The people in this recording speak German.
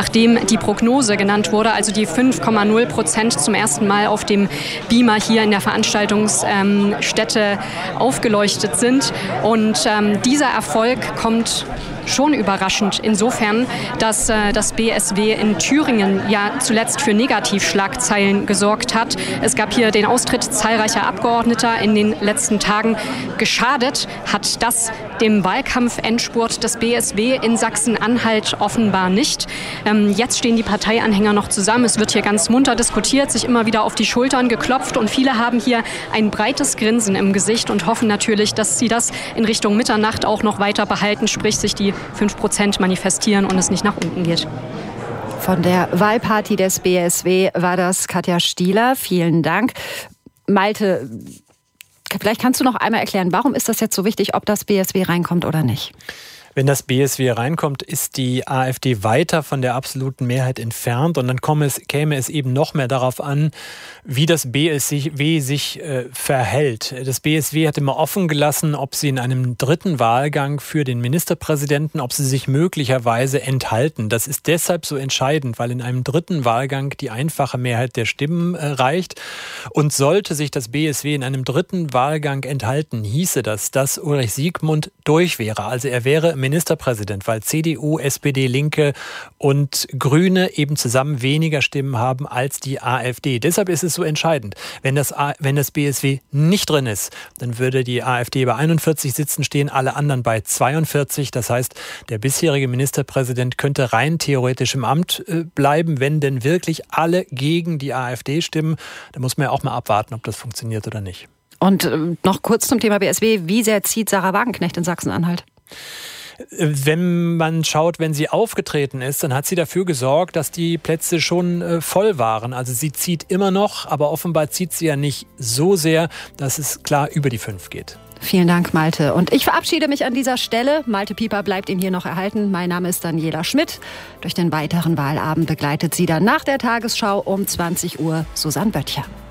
nachdem die Prognose genannt wurde, also die 5,0% zum ersten Mal auf dem Beamer hier in der Veranstaltungsstätte aufgeleuchtet sind. Und dieser Erfolg kommt schon überraschend insofern, dass das BSW in Thüringen ja zuletzt für Negativschlagzeilen gesorgt hat. Es gab hier den Austritt zahlreicher Abgeordneter in den letzten Tagen. Geschadet hat das dem Wahlkampfendspurt des BSW in Sachsen-Anhalt offenbar nicht. Jetzt stehen die Parteianhänger noch zusammen. Es wird hier ganz munter diskutiert, sich immer wieder auf die Schultern geklopft und viele haben hier ein breites Grinsen im Gesicht und hoffen natürlich, dass sie das in Richtung Mitternacht auch noch weiter behalten, sprich sich die 5% manifestieren und es nicht nach unten geht. Von der Wahlparty des BSW war das Katja Stieler. Vielen Dank. Malte, vielleicht kannst du noch einmal erklären, warum ist das jetzt so wichtig, ob das BSW reinkommt oder nicht? Wenn das BSW reinkommt, ist die AfD weiter von der absoluten Mehrheit entfernt und dann käme es eben noch mehr darauf an, wie das BSW sich verhält. Das BSW hat immer offen gelassen, ob sie in einem dritten Wahlgang für den Ministerpräsidenten, ob sie sich möglicherweise enthalten. Das ist deshalb so entscheidend, weil in einem dritten Wahlgang die einfache Mehrheit der Stimmen reicht. Und sollte sich das BSW in einem dritten Wahlgang enthalten, hieße das, dass Ulrich Siegmund durch wäre. Also er wäre Ministerpräsident, weil CDU, SPD, Linke und Grüne eben zusammen weniger Stimmen haben als die AfD. Deshalb ist es so entscheidend. Wenn das BSW nicht drin ist, dann würde die AfD bei 41 Sitzen stehen, alle anderen bei 42. Das heißt, der bisherige Ministerpräsident könnte rein theoretisch im Amt bleiben, wenn denn wirklich alle gegen die AfD stimmen. Da muss man ja auch mal abwarten, ob das funktioniert oder nicht. Und noch kurz zum Thema BSW. Wie sehr zieht Sarah Wagenknecht in Sachsen-Anhalt? Wenn man schaut, wenn sie aufgetreten ist, dann hat sie dafür gesorgt, dass die Plätze schon voll waren. Also sie zieht immer noch, aber offenbar zieht sie ja nicht so sehr, dass es klar über die 5 geht. Vielen Dank, Malte. Und ich verabschiede mich an dieser Stelle. Malte Pieper bleibt Ihnen hier noch erhalten. Mein Name ist Daniela Schmidt. Durch den weiteren Wahlabend begleitet Sie dann nach der Tagesschau um 20 Uhr Susanne Böttcher.